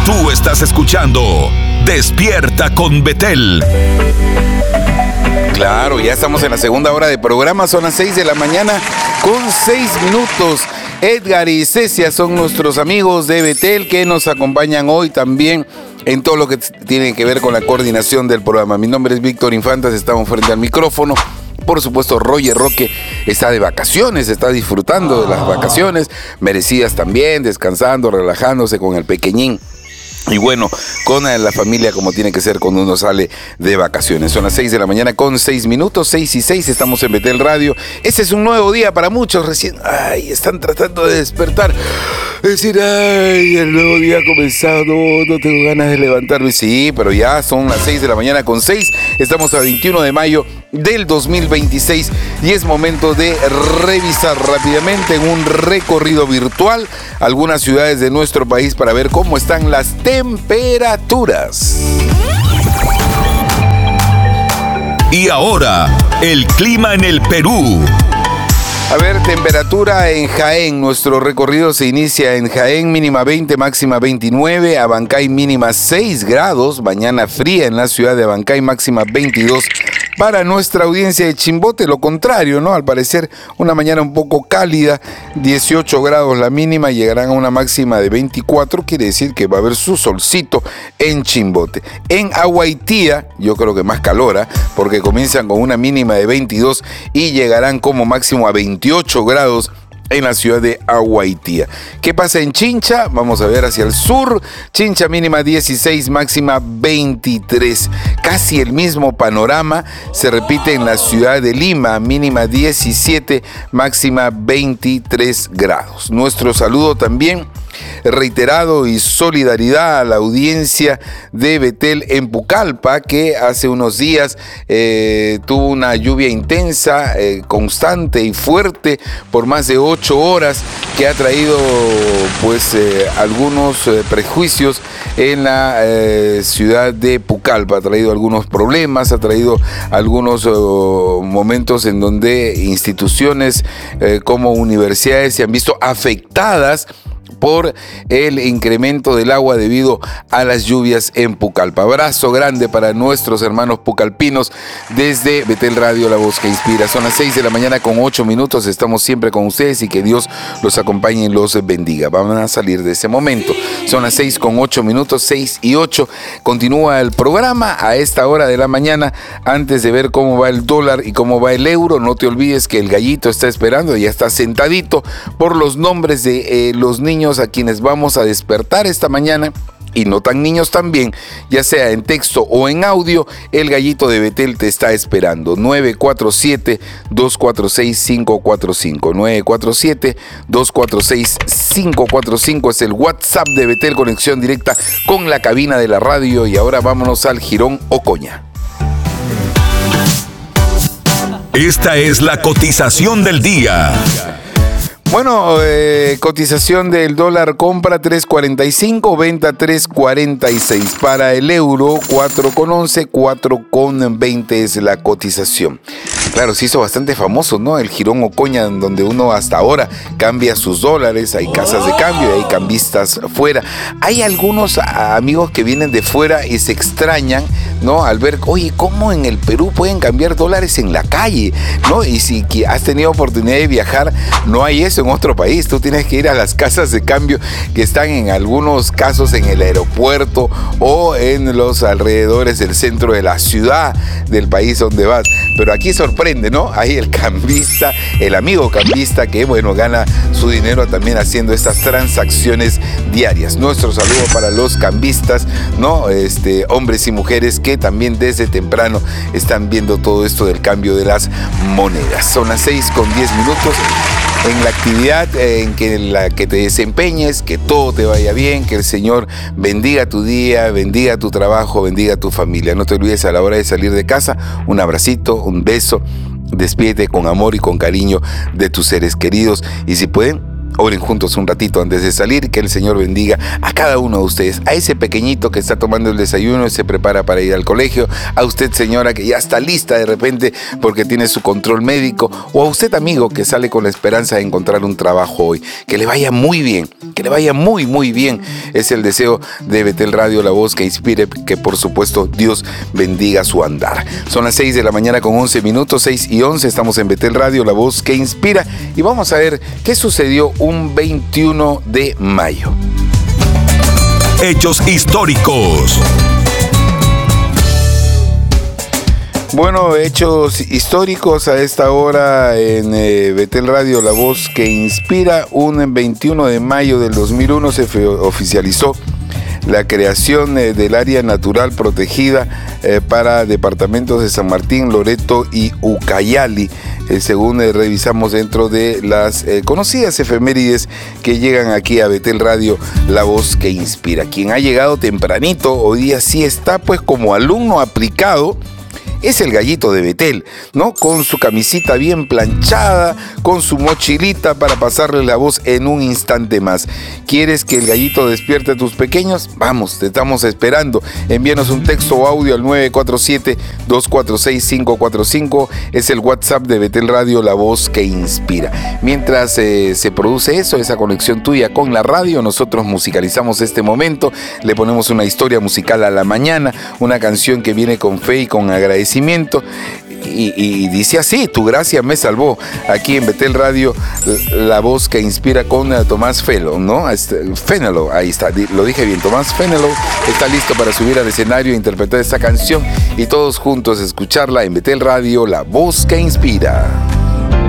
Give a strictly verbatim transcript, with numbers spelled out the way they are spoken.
Tú estás escuchando Despierta con Betel. Claro, ya estamos en la segunda hora de programa, son las seis de la mañana con seis minutos. Edgar y Cecia son nuestros amigos de Betel que nos acompañan hoy también en todo lo que tiene que ver con la coordinación del programa. Mi nombre es Víctor Infantas, estamos frente al micrófono. Por supuesto, Roger Roque está de vacaciones, está disfrutando de las vacaciones, merecidas también, descansando, relajándose con el pequeñín. Y bueno, con la familia como tiene que ser cuando uno sale de vacaciones. Son las seis de la mañana con seis minutos, seis y seis, estamos en Betel Radio. Este es un nuevo día para muchos, recién, ay, están tratando de despertar. Decir, ay, el nuevo día ha comenzado, no, no tengo ganas de levantarme. Sí, pero ya son las seis de la mañana con seis, estamos a veintiuno de mayo del dos mil veintiséis y es momento de revisar rápidamente en un recorrido virtual algunas ciudades de nuestro país para ver cómo están las temperaturas. Y ahora, el clima en el Perú. A ver, temperatura en Jaén. Nuestro recorrido se inicia en Jaén, mínima veinte, máxima veintinueve. Abancay, mínima seis grados. Mañana fría en la ciudad de Abancay, máxima veintidós. Para nuestra audiencia de Chimbote, lo contrario, ¿no? Al parecer, una mañana un poco cálida, dieciocho grados la mínima, llegarán a una máxima de veinticuatro, quiere decir que va a haber su solcito en Chimbote. En Aguaitía, yo creo que más calor, ¿eh? Porque comienzan con una mínima de veintidós y llegarán como máximo a veintiocho grados en la ciudad de Aguaitía. ¿Qué pasa en Chincha? Vamos a ver hacia el sur. Chincha mínima dieciséis, máxima veintitrés. Casi el mismo panorama se repite en la ciudad de Lima, mínima diecisiete, máxima veintitrés grados. Nuestro saludo también reiterado y solidaridad a la audiencia de Betel en Pucallpa, que hace unos días eh, tuvo una lluvia intensa, eh, constante y fuerte por más de ocho horas, que ha traído pues eh, algunos eh, prejuicios en la eh, ciudad de Pucallpa, ha traído algunos problemas, ha traído algunos oh, momentos en donde instituciones eh, como universidades se han visto afectadas por el incremento del agua debido a las lluvias en Pucallpa. Abrazo grande para nuestros hermanos pucalpinos desde Betel Radio, la voz que inspira. Son las seis de la mañana con ocho minutos, estamos siempre con ustedes y que Dios los acompañe y los bendiga. Vamos a salir de ese momento. Son las seis con ocho minutos, seis y ocho. Continúa el programa a esta hora de la mañana. Antes de ver cómo va el dólar y cómo va el euro, no te olvides que el gallito está esperando, ya está sentadito por los nombres de eh, los niños a quienes vamos a despertar esta mañana, y no tan niños también, ya sea en texto o en audio. El gallito de Betel te está esperando. nueve cuatro siete, dos cuatro seis, cinco cuatro cinco. nueve cuatro siete, dos cuatro seis, cinco cuatro cinco es el WhatsApp de Betel, conexión directa con la cabina de la radio. Y ahora vámonos al Jirón Ocoña. Esta es la cotización del día. Bueno, eh, cotización del dólar: compra tres cuarenta y cinco, venta tres cuarenta y seis. Para el euro, cuatro con once, cuatro con veinte es la cotización. Claro, se hizo bastante famoso, ¿no? El Jirón Ocoña, donde uno hasta ahora cambia sus dólares. Hay casas de cambio, hay cambistas fuera. Hay algunos amigos que vienen de fuera y se extrañan, ¿no? Al ver, oye, ¿cómo en el Perú pueden cambiar dólares en la calle? ¿No? Y si has tenido oportunidad de viajar, no hay eso en otro país. Tú tienes que ir a las casas de cambio que están en algunos casos en el aeropuerto o en los alrededores del centro de la ciudad del país donde vas. Pero aquí sorprende, ¿no? Hay el cambista, el amigo cambista que, bueno, gana su dinero también haciendo estas transacciones diarias. Nuestro saludo para los cambistas, ¿no? Este, hombres y mujeres que también desde temprano están viendo todo esto del cambio de las monedas. Son las seis con diez minutos. En la actividad en que la que te desempeñes, que todo te vaya bien, que el Señor bendiga tu día, bendiga tu trabajo, bendiga tu familia. No te olvides a la hora de salir de casa, un abracito, un beso, despídete con amor y con cariño de tus seres queridos. Y si pueden, Oren juntos un ratito antes de salir. Que el Señor bendiga a cada uno de ustedes. A ese pequeñito que está tomando el desayuno y se prepara para ir al colegio. A usted, señora, que ya está lista de repente porque tiene su control médico. O a usted, amigo, que sale con la esperanza de encontrar un trabajo hoy. Que le vaya muy bien. Que le vaya muy, muy bien. Es el deseo de Betel Radio, la voz que inspire. Que por supuesto Dios bendiga su andar. Son las seis de la mañana con once minutos. seis y once. Estamos en Betel Radio, la voz que inspira. Y vamos a ver qué sucedió un veintiuno de mayo. Hechos históricos. Bueno, hechos históricos a esta hora en eh, Betel Radio, la voz que inspira. Un veintiuno de mayo del dos mil uno se oficializó la creación eh, del área natural protegida eh, para departamentos de San Martín, Loreto y Ucayali. Eh, según eh, revisamos dentro de las eh, conocidas efemérides que llegan aquí a Betel Radio, la voz que inspira. Quien ha llegado tempranito, hoy día sí está pues como alumno aplicado, es el gallito de Betel, ¿no? Con su camisita bien planchada, con su mochilita para pasarle la voz en un instante más. ¿Quieres que el gallito despierte a tus pequeños? Vamos, te estamos esperando. Envíanos un texto o audio al nueve cuatro siete, dos cuatro seis, cinco cuatro cinco. Es el WhatsApp de Betel Radio, la voz que inspira. Mientras eh, se produce eso, esa conexión tuya con la radio, nosotros musicalizamos este momento. Le ponemos una historia musical a la mañana, una canción que viene con fe y con agradecimiento. Y, y dice así: tu gracia me salvó. Aquí en Betel Radio, la voz que inspira con Tomás Fenelon, ¿no? Fenelon, ahí está, lo dije bien. Tomás Fenelon está listo para subir al escenario e interpretar esta canción y todos juntos escucharla en Betel Radio, la voz que inspira.